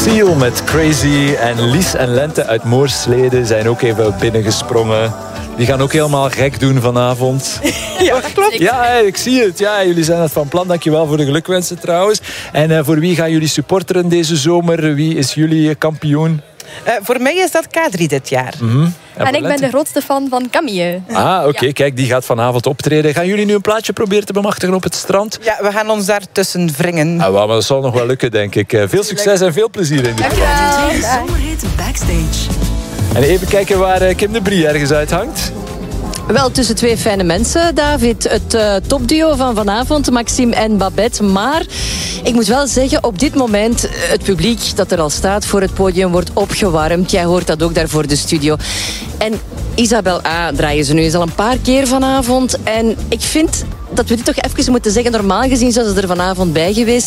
Seal met Crazy en Lies en Lente uit Moorsleden zijn ook even binnengesprongen. Die gaan ook helemaal gek doen vanavond. Ja, dat klopt. Ja, ik zie het. Ja, jullie zijn het van plan. Dankjewel voor de gelukwensen trouwens. En voor wie gaan jullie supporteren deze zomer? Wie is jullie kampioen? Voor mij is dat K3 dit jaar. Mm-hmm. En ik ben de grootste fan van Camille. Oké. Ja. Kijk, die gaat vanavond optreden. Gaan jullie nu een plaatje proberen te bemachtigen op het strand? Ja, we gaan ons daar tussen wringen. Maar dat zal nog wel lukken, denk ik. Veel succes en veel plezier in dit programma. Zomerhit Backstage. En even kijken waar Kim de Brie ergens uithangt. Wel tussen twee fijne mensen, David. Het topduo van vanavond, Maxime en Babette. Maar ik moet wel zeggen, op dit moment, het publiek dat er al staat voor het podium wordt opgewarmd. Jij hoort dat ook daar voor de studio. En Isabel A. draaien ze nu eens al een paar keer vanavond. En ik vind dat we dit toch even moeten zeggen. Normaal gezien zou ze er vanavond bij geweest